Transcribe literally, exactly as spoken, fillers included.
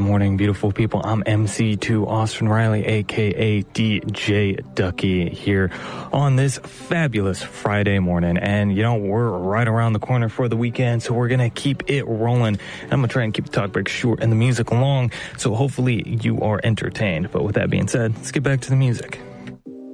morning, beautiful people. I'm M C two Austin Riley, a k a. D J Ducky, here on this fabulous Friday morning. And, you know, we're right around the corner for the weekend, so we're going to keep it rolling. And I'm going to try and keep the talk break short and the music long, so hopefully you are entertained. But with that being said, let's get back to the music.